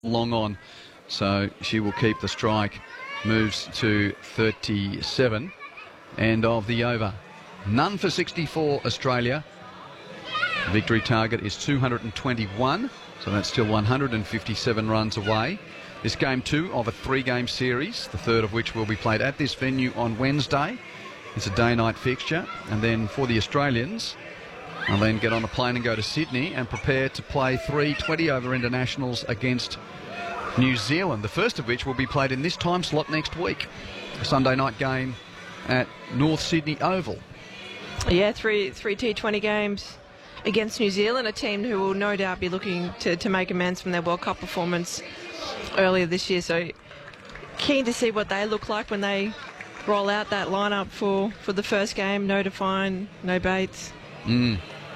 long on, so she will keep the strike. Moves to 37. End of the over. None for 64 Australia. Victory target is 221, so that's still 157 runs away. This game 2 of a 3-game series, the third of which will be played at this venue on Wednesday. It's a day-night fixture, and then for the Australians, they'll then get on a plane and go to Sydney and prepare to play 3 20-over internationals against New Zealand, the first of which will be played in this time slot next week. A Sunday night game at North Sydney Oval. Yeah, three T20 games against New Zealand, a team who will no doubt be looking to make amends from their World Cup performance earlier this year. So keen to see what they look like when they roll out that lineup for the first game. No Define, no Bates. Well,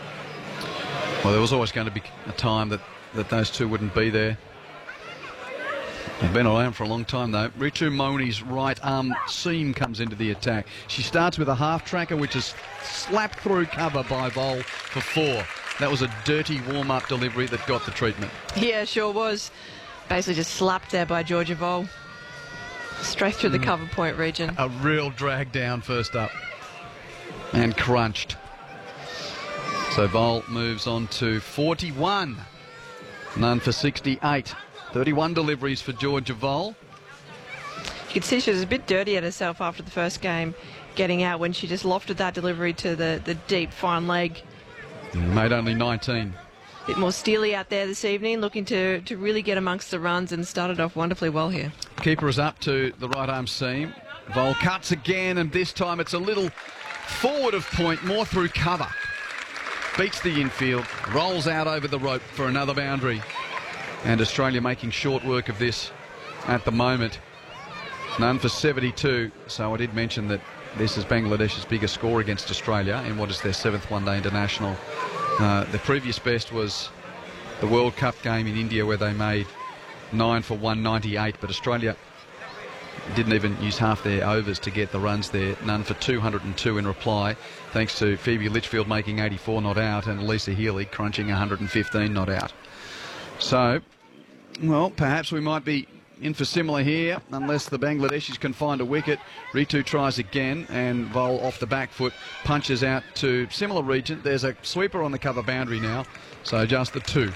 there was always going to be a time that those two wouldn't be there. They've been around for a long time, though. Ritu Moni's right arm seam comes into the attack. She starts with a half tracker, which is slapped through cover by Vol for 4. That was a dirty warm-up delivery that got the treatment. Yeah, sure was. Basically just slapped there by Georgia Vol. Straight through the cover point region. A real drag down first up. And crunched. So Vol moves on to 41. None for 68. 31 deliveries for Georgia Vol. You could see she was a bit dirty at herself after the first game, getting out when she just lofted that delivery to the deep, fine leg. Made only 19. A bit more steely out there this evening, looking to really get amongst the runs, and started off wonderfully well here. Keeper is up to the right arm seam. Vol cuts again, and this time it's a little forward of point, more through cover. Beats the infield, rolls out over the rope for another boundary. And Australia making short work of this at the moment. None for 72. So I did mention that this is Bangladesh's biggest score against Australia in what is their 7th one-day international. The previous best was the World Cup game in India, where they made 9 for 198, but Australia didn't even use half their overs to get the runs there. None for 202 in reply, thanks to Phoebe Litchfield making 84 not out and Lisa Healy crunching 115 not out. So, well, perhaps we might be in for similar here, unless the Bangladeshis can find a wicket. Ritu tries again, and Vol off the back foot punches out to similar region. There's a sweeper on the cover boundary now, so just the 2.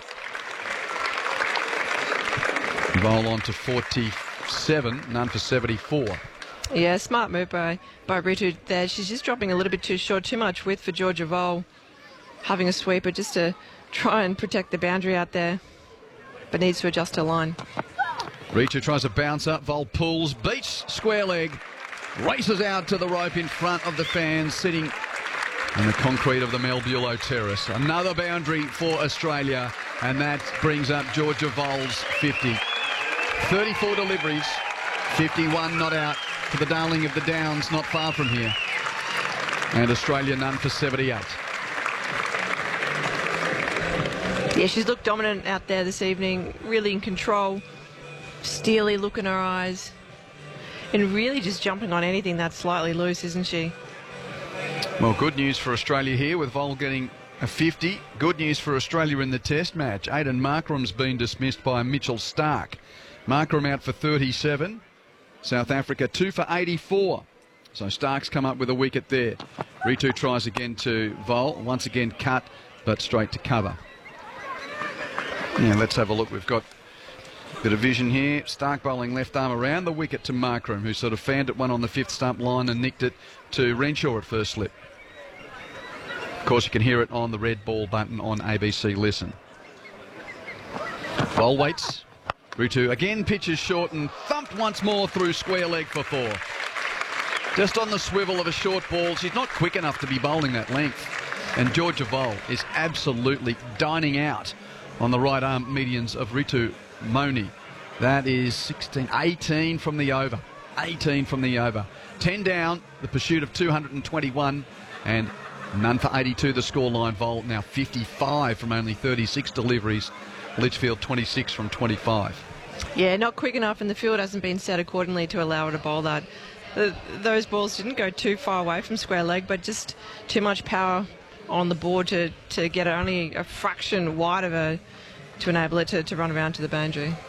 Vol on to 47, none for 74. Yeah, smart move by Ritu there. She's just dropping a little bit too short, too much width for Georgia Vol. Having a sweeper just to try and protect the boundary out there, but needs to adjust her line. Ritu tries a bounce up, Vol pulls, beats square leg, races out to the rope in front of the fans sitting in the concrete of the Mel Bulow Terrace. Another boundary for Australia, and that brings up Georgia Vol's 50. 34 deliveries, 51 not out for the darling of the Downs, not far from here. And Australia none for 78. Yeah, she's looked dominant out there this evening, really in control. Steely look in her eyes, and really just jumping on anything that's slightly loose, isn't she? Well, good news for Australia here with Vol getting a 50. Good news for Australia in the test match. Aidan Markram's been dismissed by Mitchell Stark. Markram out for 37. South Africa 2 for 84. So Stark's come up with a wicket there. Ritu tries again to Vol. Once again cut, but straight to cover. Yeah, let's have a look. We've got a bit of vision here. Stark bowling left arm around the wicket to Markram, who sort of fanned it one on the 5th stump line and nicked it to Renshaw at first slip. Of course, you can hear it on the red ball button on ABC Listen. Vol waits. Ritu again pitches short and thumped once more through square leg for 4. Just on the swivel of a short ball. She's not quick enough to be bowling that length. And Georgia Vol is absolutely dining out on the right arm medians of Ritu Moni. That is 18 from the over. 18 from the over. 10 down, the pursuit of 221, and none for 82 the scoreline. Vol now 55 from only 36 deliveries. Litchfield 26 from 25. Yeah, not quick enough, and the field hasn't been set accordingly to allow her to bowl that. Those balls didn't go too far away from square leg, but just too much power on the board to get it only a fraction wide of her to enable it to run around to the boundary.